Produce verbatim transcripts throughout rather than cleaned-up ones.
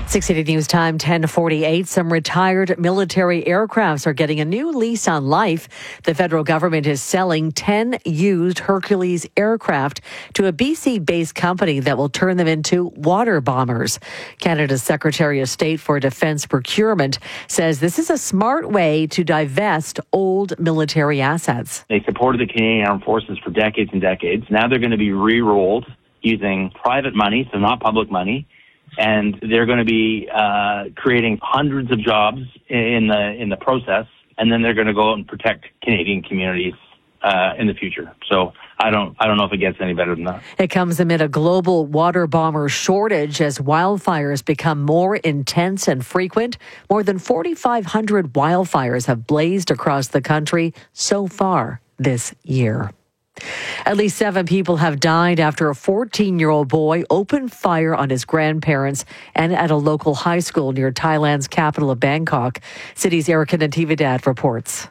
six eighty News Time, ten forty-eight. Some retired military aircrafts are getting a new lease on life. The federal government is selling ten used Hercules aircraft to a B C-based company that will turn them into water bombers. Canada's Secretary of State for Defense Procurement says this is a smart way to divest old military assets. They supported the Canadian Armed Forces for decades and decades. Now they're going to be re-rolled using private money, so not public money. And they're going to be uh, creating hundreds of jobs in the in the process, and then they're going to go out and protect Canadian communities uh, in the future. So I don't I don't know if it gets any better than that. It comes amid a global water bomber shortage as wildfires become more intense and frequent. More than forty-five hundred wildfires have blazed across the country so far this year. At least seven people have died after a fourteen-year-old boy opened fire on his grandparents and at a local high school near Thailand's capital of Bangkok. City's Erica Natividad reports.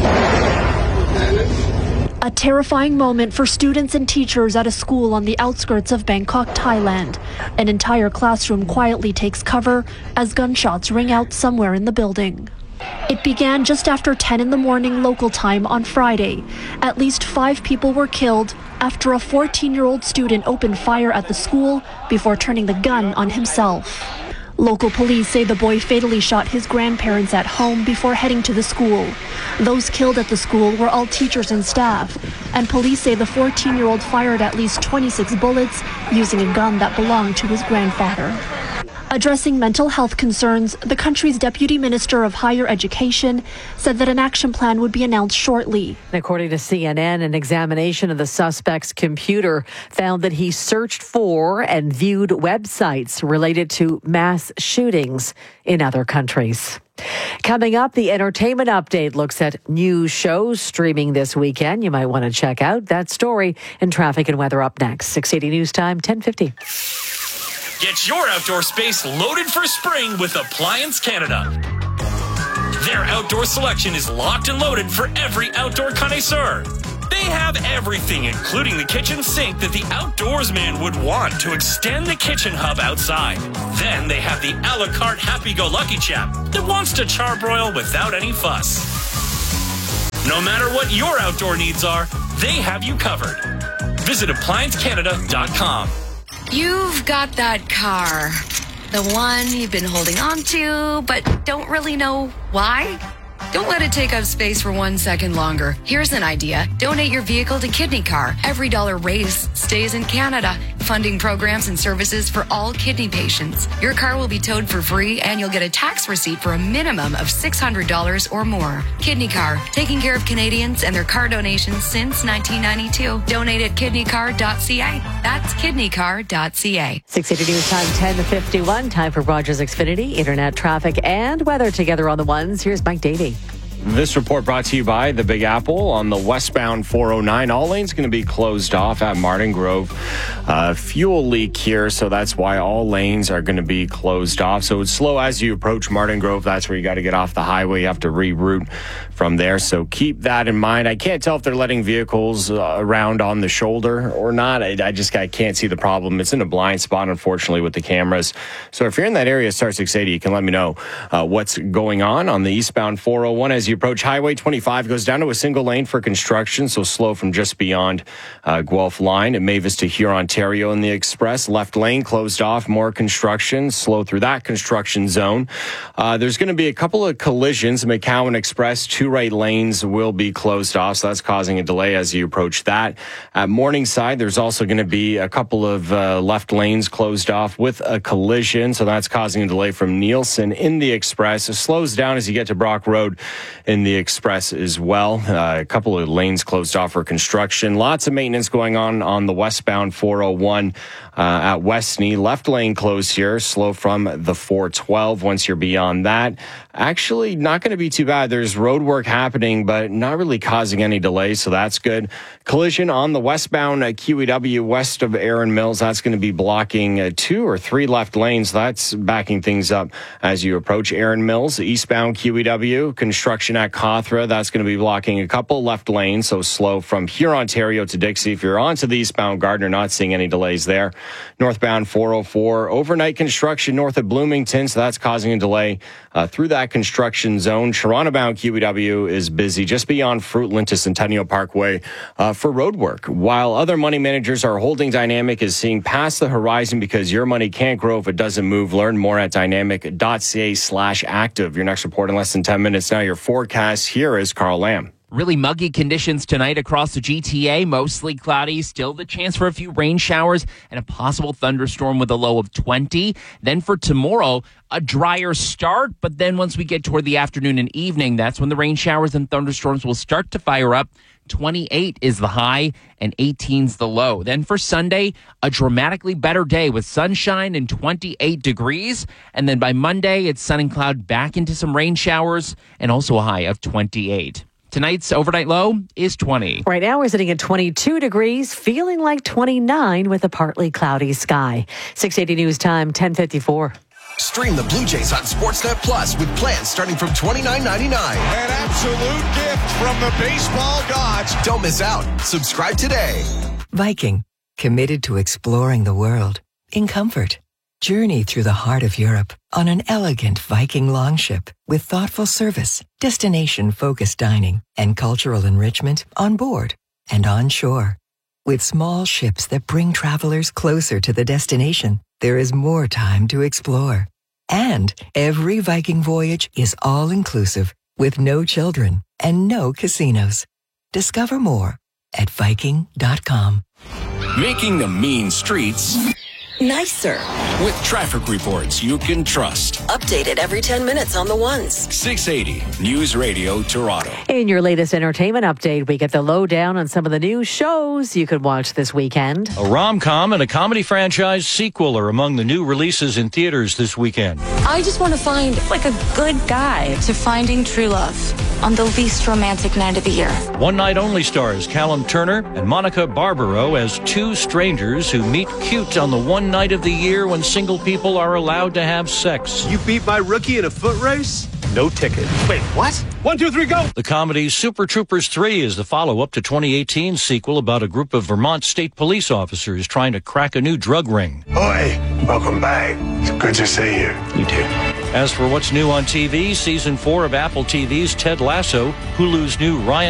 A terrifying moment for students and teachers at a school on the outskirts of Bangkok, Thailand. An entire classroom quietly takes cover as gunshots ring out somewhere in the building. It began just after ten in the morning local time on Friday. At least five people were killed after a fourteen-year-old student opened fire at the school before turning the gun on himself. Local police say the boy fatally shot his grandparents at home before heading to the school. Those killed at the school were all teachers and staff, and police say the fourteen-year-old fired at least twenty-six bullets using a gun that belonged to his grandfather. Addressing mental health concerns, the country's Deputy Minister of Higher Education said that an action plan would be announced shortly. According to C N N, an examination of the suspect's computer found that he searched for and viewed websites related to mass shootings in other countries. Coming up, the entertainment update looks at new shows streaming this weekend. You might want to check out that story and traffic and weather up next. six eighty News Time, ten fifty. Get your outdoor space loaded for spring with Appliance Canada. Their outdoor selection is locked and loaded for every outdoor connoisseur. They have everything, including the kitchen sink that the outdoorsman would want to extend the kitchen hub outside. Then they have the a la carte happy-go-lucky chap that wants to charbroil without any fuss. No matter what your outdoor needs are, they have you covered. Visit appliance canada dot com. You've got that car, the one you've been holding on to, but don't really know why. Don't let it take up space for one second longer. Here's an idea. Donate your vehicle to Kidney Car. Every dollar raised stays in Canada, funding programs and services for all kidney patients. Your car will be towed for free, and you'll get a tax receipt for a minimum of six hundred dollars or more. Kidney Car, taking care of Canadians and their car donations since nineteen ninety-two. Donate at kidney car dot c a. That's kidney car dot c a. six eighty News Time, ten fifty-one. Time for Rogers Xfinity, internet, traffic, and weather together on the ones. Here's Mike Davey. This report brought to you by the Big Apple. On the westbound four oh nine, all lanes going to be closed off at Martin Grove. Uh, fuel leak here, so that's why all lanes are going to be closed off. So it's slow as you approach Martin Grove. That's where you got to get off the highway. You have to reroute from there, so keep that in mind. I can't tell if they're letting vehicles uh, around on the shoulder or not. I, I just I can't see the problem. It's in a blind spot, unfortunately, with the cameras. So if you're in that area, star six eighty, you can let me know uh, what's going on on the eastbound four oh one as you approach Highway twenty-five. Goes down to a single lane for construction, so slow from just beyond uh, Guelph line at Mavis to Huron, Ontario in the express. Left lane closed off, more construction, slow through that construction zone. Uh, there's going to be a couple of collisions. McCowan Express, two right lanes will be closed off, so that's causing a delay as you approach that. At Morningside, there's also going to be a couple of uh, left lanes closed off with a collision, so that's causing a delay from Nielsen in the express. It slows down as you get to Brock Road in the express as well. Uh, a couple of lanes closed off for construction. Lots of maintenance going on on the westbound four oh one uh, at Westney. Left lane closed here, slow from the four twelve once you're beyond that. Actually, not going to be too bad. There's road work happening, but not really causing any delays, so that's good. Collision on the westbound uh, Q E W west of Erin Mills. That's going to be blocking uh, two or three left lanes. That's backing things up as you approach Erin Mills. Eastbound Q E W, construction construction at Cawthra. That's going to be blocking a couple left lanes, so slow from here, Ontario to Dixie. If you're onto the eastbound Gardner, not seeing any delays there. Northbound four oh four, overnight construction north of Bloomington, so that's causing a delay uh, through that construction zone. Toronto-bound Q E W is busy just beyond Fruitland to Centennial Parkway uh, for road work, while other money managers are holding Dynamic is seeing past the horizon because your money can't grow if it doesn't move. Learn more at dynamic.ca slash active. Your next report in less than ten minutes. Now your forecast. Here is Carl Lamb. Really muggy conditions tonight across the G T A, mostly cloudy, still the chance for a few rain showers and a possible thunderstorm with a low of twenty. Then for tomorrow, a drier start, but then once we get toward the afternoon and evening, that's when the rain showers and thunderstorms will start to fire up. twenty-eight is the high and eighteen's the low. Then for Sunday, a dramatically better day with sunshine and twenty-eight degrees. And then by Monday, it's sun and cloud back into some rain showers and also a high of twenty-eight. Tonight's overnight low is twenty. Right now we're sitting at twenty-two degrees, feeling like twenty-nine with a partly cloudy sky. six eighty News Time, ten fifty-four. Stream the Blue Jays on Sportsnet Plus with plans starting from twenty-nine ninety-nine. An absolute gift from the baseball gods. Don't miss out. Subscribe today. Viking, committed to exploring the world in comfort. Journey through the heart of Europe on an elegant Viking longship with thoughtful service, destination-focused dining, and cultural enrichment on board and on shore. With small ships that bring travelers closer to the destination, there is more time to explore. And every Viking voyage is all-inclusive with no children and no casinos. Discover more at Viking dot com. Making the mean streets nicer with traffic reports you can trust. Updated every ten minutes on the ones. six eighty News Radio Toronto. In your latest entertainment update, we get the lowdown on some of the new shows you could watch this weekend. A rom-com and a comedy franchise sequel are among the new releases in theaters this weekend. I just want to find like a good guy to finding true love on the least romantic night of the year. One Night Only stars Callum Turner and Monica Barbaro as two strangers who meet cute on the one night of the year when single people are allowed to have sex. You beat my rookie in a foot race? No ticket. Wait, what? One, two, three, go! The comedy Super Troopers three is the follow-up to twenty eighteen's sequel about a group of Vermont state police officers trying to crack a new drug ring. Oi, welcome back. It's good to see you. You too. As for what's new on T V, season four of Apple T V's Ted Lasso, Hulu's new Ryan